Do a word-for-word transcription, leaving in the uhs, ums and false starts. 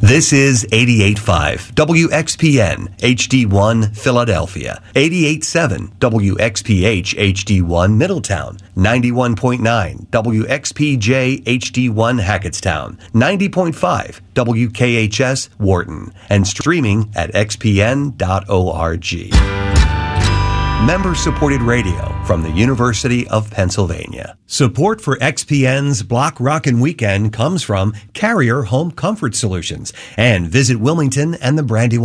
This is eighty-eight point five W X P N H D one Philadelphia, eighty-eight point seven W X P H H D one Middletown, ninety-one point nine W X P J H D one Hackettstown, ninety point five W K H S Wharton, and streaming at x p n dot org. Member-supported radio from the University of Pennsylvania. Support for X P N's Block Rockin' Weekend comes from Carrier Home Comfort Solutions and Visit Wilmington and the Brandywine